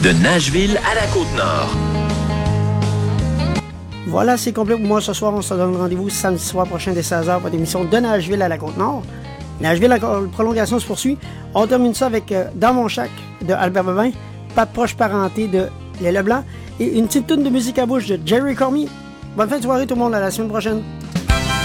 De Nashville à la Côte-Nord. Voilà, c'est complet pour moi ce soir. On se donne rendez-vous samedi soir prochain dès 16h pour l'émission de Nashville à la Côte-Nord. Nashville, la prolongation se poursuit. On termine ça avec Dans mon chac de Albert Bevin, Pas de proche parenté de Les Leblanc et une petite toune de musique à bouche de Jerry Cormier. Bonne fin de soirée tout le monde, à la semaine prochaine.